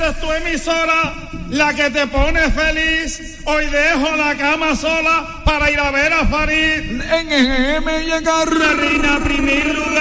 esa es tu emisora, la que te pone feliz. Hoy dejo la cama sola para ir a ver a Farid. En EGM llegar. La reina primer lugar.